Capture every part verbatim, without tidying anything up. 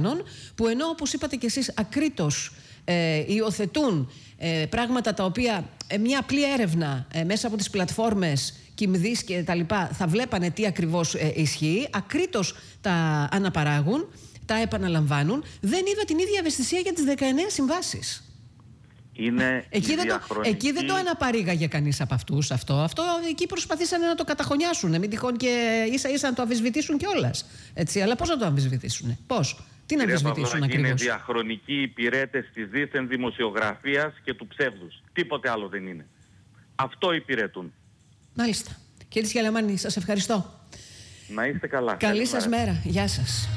οργάνων, που ενώ, όπως είπατε κι εσείς, ακρίτως ε, υιοθετούν ε, πράγματα τα οποία ε, μια απλή έρευνα ε, μέσα από τις πλατφόρμες Κιμδής και τα λοιπά θα βλέπανε τι ακριβώς ε, ισχύει, ακρίτως τα αναπαράγουν, τα επαναλαμβάνουν. Δεν είδα την ίδια ευαισθησία για τις δεκαεννέα συμβάσεις. Είναι εκεί, δεν το, εκεί δεν το αναπαρήγαγε κανείς από αυτούς αυτό. Αυτό εκεί προσπαθήσανε να το καταχωνιάσουν. Μην τυχόν και ίσα ίσα να το αμφισβητήσουν κιόλας. Έτσι, αλλά πώς να το αμφισβητήσουν, πώς, τι να αμφισβητήσουν ακριβώς? Είναι διαχρονικοί υπηρέτες της δίθεν δημοσιογραφίας και του ψεύδους. Τίποτε άλλο δεν είναι. Αυτό υπηρετούν. Μάλιστα. Κύριε Τσιαλαμάνη, σας ευχαριστώ. Να είστε καλά. Καλή σας μέρα. Γεια σας.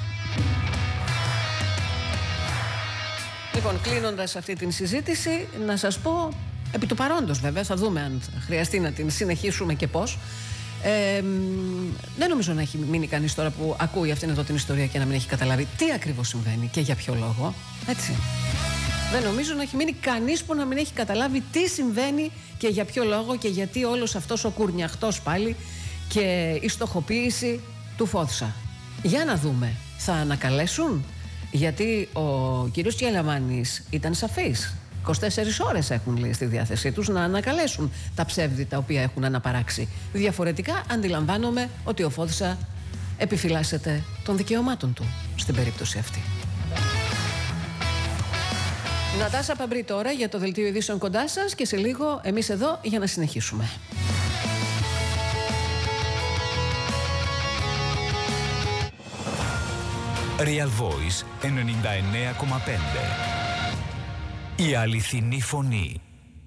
Λοιπόν, κλείνοντας αυτή την συζήτηση, να σας πω, επί του παρόντος βέβαια, θα δούμε αν χρειαστεί να την συνεχίσουμε και πώς. Ε, δεν νομίζω να έχει μείνει κανείς τώρα που ακούει αυτήν εδώ την ιστορία και να μην έχει καταλάβει τι ακριβώς συμβαίνει και για ποιο λόγο. Έτσι. Δεν νομίζω να έχει μείνει κανείς που να μην έχει καταλάβει τι συμβαίνει και για ποιο λόγο και γιατί όλος αυτός ο κουρνιαχτός πάλι και η στοχοποίηση του Φόθσα. Για να δούμε, θα ανακαλέσουν? Γιατί ο κύριος Τσιαλαμάνης ήταν σαφής. είκοσι τέσσερις ώρες έχουν, λέει, στη διάθεσή τους να ανακαλέσουν τα ψεύδη τα οποία έχουν αναπαράξει. Διαφορετικά αντιλαμβάνομαι ότι ο Φόθσα επιφυλάσσεται των δικαιωμάτων του στην περίπτωση αυτή. Νατάσα Παμπρή τώρα για το Δελτίο Ειδήσεων κοντά σας και σε λίγο εμείς εδώ για να συνεχίσουμε. Real Voice ενενήντα εννέα κόμμα πέντε. Η αληθινή φωνή.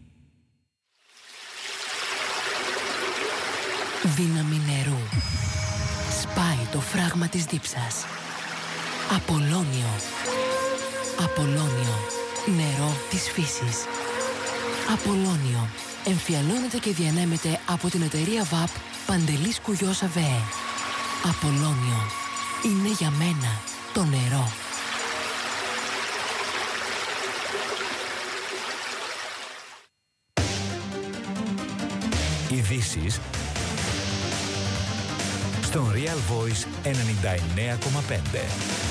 Δύναμη νερού. Σπάει το φράγμα της δίψας. Απολώνιο. Απολώνιο. Νερό της φύσης. Απολώνιο. Εμφιαλώνεται και διανέμεται από την εταιρεία βαπ Παντελής Κουγιός ΑΒΕ. Απολώνιο. Είναι για μένα το νερό. Ειδήσεις στον Real Voice ενενήντα εννέα κόμμα πέντε.